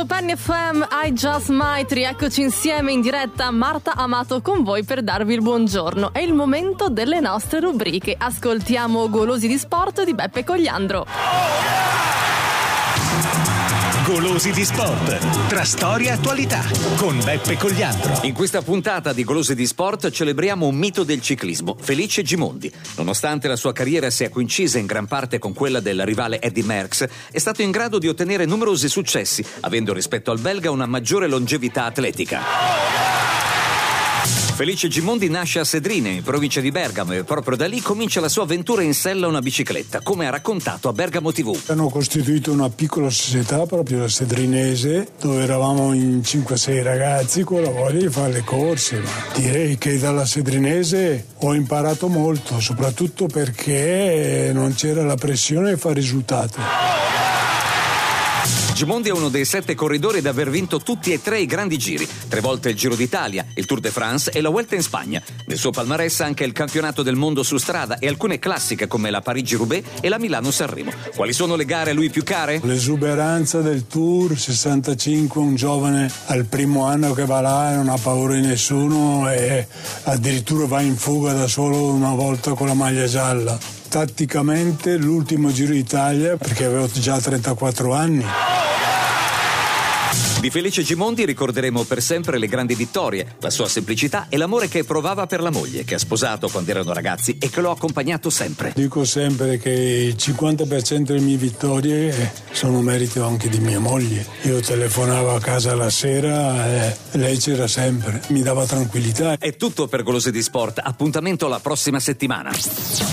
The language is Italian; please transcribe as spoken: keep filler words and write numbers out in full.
su Penny F M, I Just Might, rieccoci insieme in diretta, Marta Amato con voi per darvi il buongiorno. È il momento delle nostre rubriche. Ascoltiamo Golosi di Sport di Beppe Cogliandro. Golosi di Sport, tra storia e attualità, con Beppe Cogliandro. In questa puntata di Golosi di Sport celebriamo un mito del ciclismo, Felice Gimondi. Nonostante la sua carriera sia coincisa in gran parte con quella del rivale Eddy Merckx, è stato in grado di ottenere numerosi successi, avendo rispetto al belga una maggiore longevità atletica. Felice Gimondi nasce a Sedrine, in provincia di Bergamo, e proprio da lì comincia la sua avventura in sella a una bicicletta, come ha raccontato a Bergamo tivù. Hanno costituito una piccola società proprio da sedrinese, dove eravamo in cinque sei ragazzi con la voglia di fare le corse. Ma direi che dalla sedrinese ho imparato molto, soprattutto perché non c'era la pressione di fare risultati. Gimondi è uno dei sette corridori ad aver vinto tutti e tre i grandi giri, tre volte il Giro d'Italia, il Tour de France e la Vuelta in Spagna. Nel suo palmarès anche il campionato del mondo su strada e alcune classiche come la Parigi-Roubaix e la Milano-Sanremo. Quali sono le gare a lui più care? L'esuberanza del Tour, sessantacinque, un giovane al primo anno che va là e non ha paura di nessuno e addirittura va in fuga da solo una volta con la maglia gialla. Tatticamente l'ultimo Giro d'Italia, perché avevo già trentaquattro anni. Di Felice Gimondi ricorderemo per sempre le grandi vittorie, la sua semplicità e l'amore che provava per la moglie, che ha sposato quando erano ragazzi e che lo ha accompagnato sempre. Dico sempre che il cinquanta per cento delle mie vittorie sono merito anche di mia moglie. Io telefonavo a casa la sera e lei c'era sempre, mi dava tranquillità. È tutto per Golosi di Sport, appuntamento la prossima settimana.